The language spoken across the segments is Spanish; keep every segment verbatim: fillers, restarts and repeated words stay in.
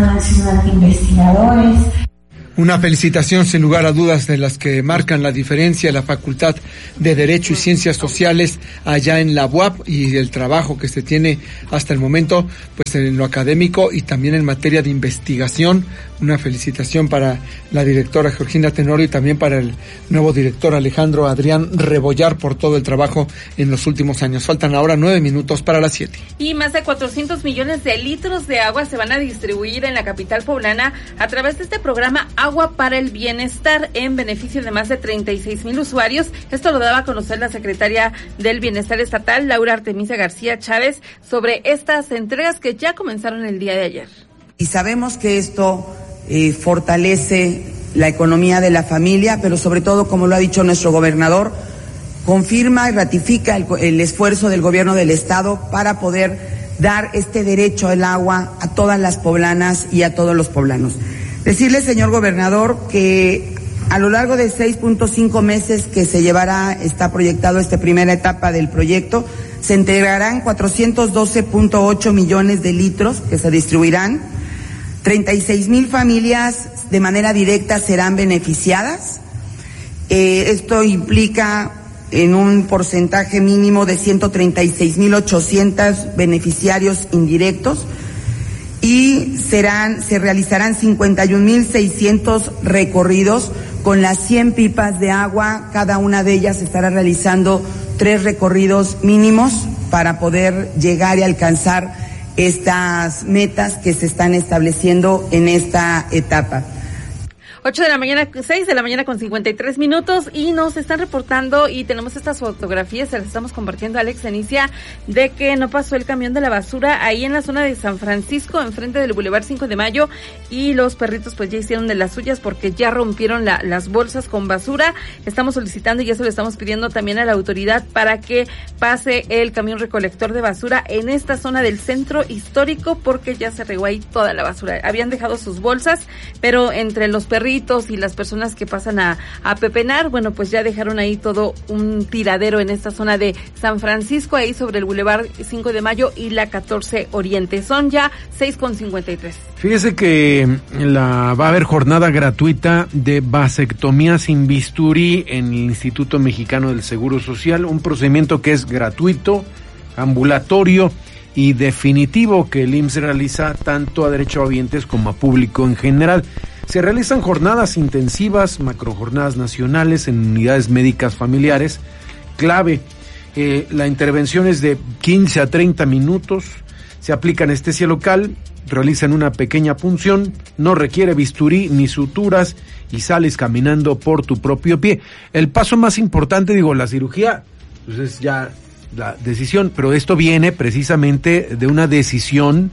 una ciudad de investigadores. Una felicitación sin lugar a dudas de las que marcan la diferencia, la Facultad de Derecho y Ciencias Sociales allá en la U A P y el trabajo que se tiene hasta el momento, pues en lo académico y también en materia de investigación. Una felicitación para la directora Georgina Tenorio y también para el nuevo director Alejandro Adrián Rebollar por todo el trabajo en los últimos años. Faltan ahora nueve minutos para las siete. Y más de cuatrocientos millones de litros de agua se van a distribuir en la capital poblana a través de este programa Agua para el Bienestar en beneficio de más de treinta y seis mil usuarios. Esto lo daba a conocer la secretaria del Bienestar Estatal, Laura Artemisia García Chávez, sobre estas entregas que ya comenzaron el día de ayer. Y sabemos que esto eh, fortalece la economía de la familia, pero sobre todo, como lo ha dicho nuestro gobernador, confirma y ratifica el, el esfuerzo del gobierno del Estado para poder dar este derecho al agua a todas las poblanas y a todos los poblanos. Decirle, señor gobernador, que a lo largo de seis punto cinco meses que se llevará, está proyectado esta primera etapa del proyecto, se integrarán cuatrocientos doce punto ocho millones de litros que se distribuirán, treinta y seis mil familias de manera directa serán beneficiadas. Eh, esto implica en un porcentaje mínimo de ciento treinta y seis mil ochocientos beneficiarios indirectos, y serán, se realizarán cincuenta y un mil seiscientos recorridos con las cien pipas de agua. Cada una de ellas estará realizando tres recorridos mínimos para poder llegar y alcanzar estas metas que se están estableciendo en esta etapa. ocho de la mañana, seis de la mañana con cincuenta y tres minutos, y nos están reportando y tenemos estas fotografías, se las estamos compartiendo a Alex Enicia, de que no pasó el camión de la basura ahí en la zona de San Francisco, enfrente del Boulevard cinco de mayo, y los perritos pues ya hicieron de las suyas porque ya rompieron la, las bolsas con basura. Estamos solicitando y eso le estamos pidiendo también a la autoridad para que pase el camión recolector de basura en esta zona del centro histórico, porque ya se regó ahí toda la basura. Habían dejado sus bolsas, pero entre los perritos y las personas que pasan a, a pepenar, bueno, pues ya dejaron ahí todo un tiradero en esta zona de San Francisco, ahí sobre el Boulevard cinco de mayo y la catorce Oriente. Son ya seis con cincuenta y tres. Fíjese que la va a haber jornada gratuita de vasectomía sin bisturí en el Instituto Mexicano del Seguro Social, un procedimiento que es gratuito, ambulatorio y definitivo, que el I M S S realiza tanto a derechohabientes como a público en general. Se realizan jornadas intensivas, macrojornadas nacionales en unidades médicas familiares. Clave, eh, la intervención es de quince a treinta minutos, se aplica anestesia local, realizan una pequeña punción, no requiere bisturí ni suturas y sales caminando por tu propio pie. El paso más importante, digo, la cirugía, pues es ya la decisión, pero esto viene precisamente de una decisión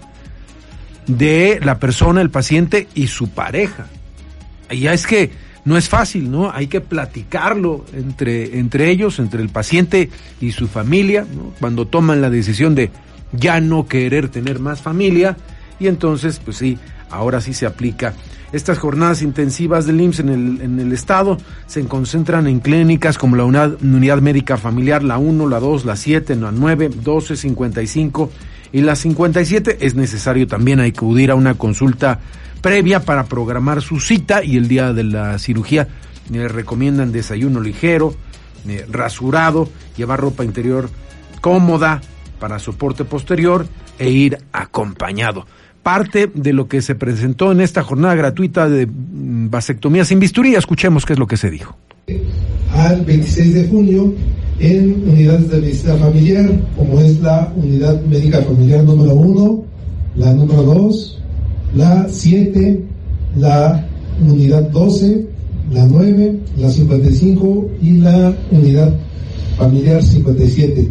de la persona, el paciente y su pareja. Y ya es que no es fácil, ¿no? Hay que platicarlo entre, entre ellos, entre el paciente y su familia, ¿no? Cuando toman la decisión de ya no querer tener más familia, y entonces, pues sí, ahora sí se aplica. Estas jornadas intensivas del I M S S en el, en el estado se concentran en clínicas como la unidad, unidad médica familiar, la uno, la dos, la siete, la nueve, doce, cincuenta y cinco y la cincuenta y siete. Es necesario también acudir a una consulta previa para programar su cita, y el día de la cirugía le recomiendan desayuno ligero, eh, rasurado, llevar ropa interior cómoda para soporte posterior e ir acompañado. Parte de lo que se presentó en esta jornada gratuita de vasectomía sin bisturí. Escuchemos qué es lo que se dijo. Al veintiséis de junio en unidades de medicina familiar, como es la unidad médica familiar número uno, la número dos, la siete, la unidad doce, la nueve, la cincuenta y cinco y la unidad familiar cincuenta y siete.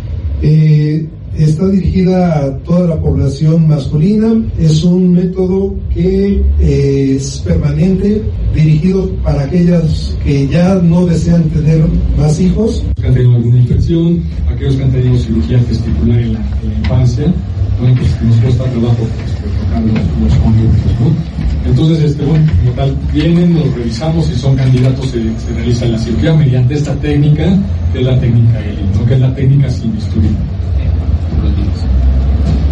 Eh, está dirigida a toda la población masculina. Es un método que eh, es permanente, dirigido para aquellas que ya no desean tener más hijos. Que han tenido alguna infección, aquellos que han tenido cirugía testicular en la, en la infancia, ¿no? Pues nos cuesta trabajo pues, tocar los, los cónyuges, ¿no? Entonces, este, bueno, como tal, vienen, los revisamos, y son candidatos, se, se realiza la cirugía mediante esta técnica, que es la técnica E L I, ¿no? Que es la técnica sin bisturí.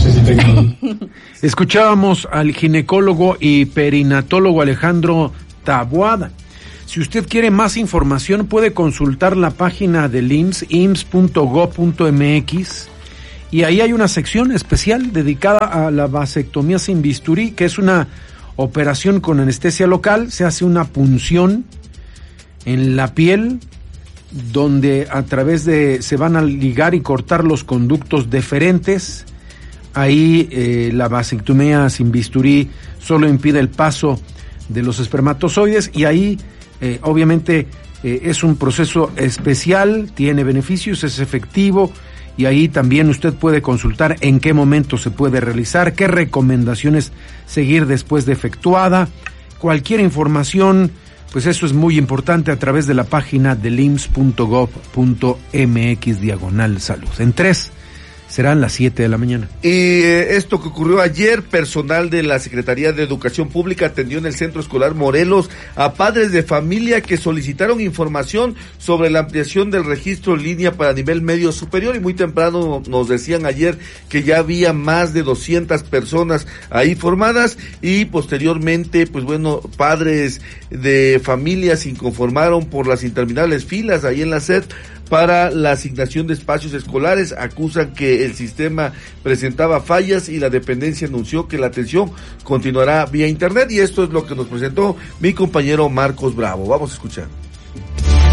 sé si tengan... Escuchábamos al ginecólogo y perinatólogo Alejandro Taboada. Si usted quiere más información, puede consultar la página del I M S S, I M S S punto gob punto m x, y ahí hay una sección especial dedicada a la vasectomía sin bisturí, que es una operación con anestesia local. Se hace una punción en la piel, donde a través de, se van a ligar y cortar los conductos deferentes. Ahí eh, la vasectomía sin bisturí solo impide el paso de los espermatozoides, y ahí eh, obviamente eh, es un proceso especial, tiene beneficios, es efectivo, y ahí también usted puede consultar en qué momento se puede realizar, qué recomendaciones seguir después de efectuada. Cualquier información, pues eso es muy importante, a través de la página del I M S S punto gob punto m x diagonal salud. En tres serán las siete de la mañana. Y eh, esto que ocurrió ayer, personal de la Secretaría de Educación Pública atendió en el Centro Escolar Morelos a padres de familia que solicitaron información sobre la ampliación del registro en línea para nivel medio superior, y muy temprano nos decían ayer que ya había más de doscientas personas ahí formadas, y posteriormente, pues bueno, padres de familia se inconformaron por las interminables filas ahí en la S E D para la asignación de espacios escolares. Acusan que el sistema presentaba fallas y la dependencia anunció que la atención continuará vía internet, y esto es lo que nos presentó mi compañero Marcos Bravo. Vamos a escuchar.